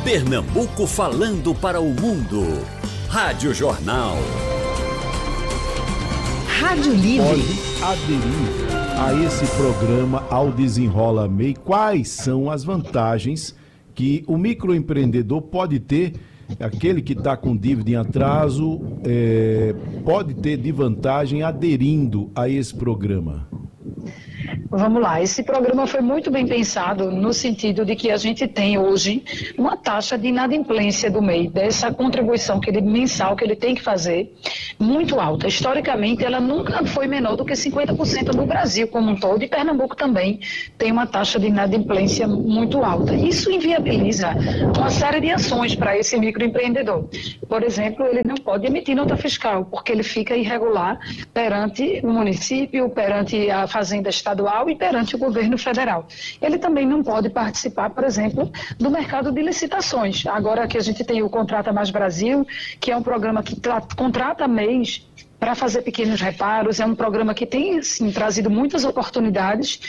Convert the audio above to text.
Pernambuco falando para o mundo. Rádio Jornal. Rádio Livre. Pode aderir a esse programa ao Desenrola MEI. Quais são as vantagens que o microempreendedor pode ter? Aquele que está com dívida em atraso pode ter de vantagem aderindo a esse programa? Vamos lá, esse programa foi muito bem pensado no sentido de que a gente tem hoje uma taxa de inadimplência do MEI, dessa contribuição mensal que ele tem que fazer, muito alta. Historicamente, ela nunca foi menor do que 50% no Brasil como um todo, e Pernambuco também tem uma taxa de inadimplência muito alta. Isso inviabiliza uma série de ações para esse microempreendedor. Por exemplo, ele não pode emitir nota fiscal, porque ele fica irregular perante o município, perante a Fazenda Estadual e perante o governo federal. Ele também não pode participar, por exemplo, do mercado de licitações. Agora que a gente tem o Contrata Mais Brasil, que é um programa que contrata MEIs para fazer pequenos reparos, é um programa que tem, sim, trazido muitas oportunidades